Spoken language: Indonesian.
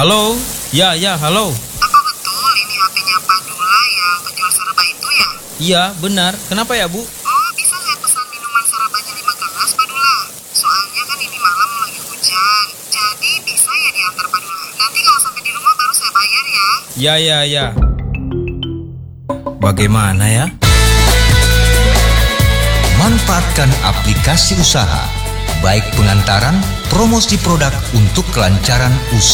Halo? Ya, halo. Apa betul ini HP-nya Padula yang penjual Saraba itu ya? Iya, benar. Kenapa ya, Bu? Oh, bisa saya pesan minuman Sarabanya 5 gelas, Padula? Soalnya kan ini malam lagi hujan, jadi bisa ya diantar Padula. Nanti kalau sampai di rumah baru saya bayar ya. Ya. Bagaimana ya? Manfaatkan aplikasi usaha, baik pengantaran, promosi produk untuk kelancaran usaha.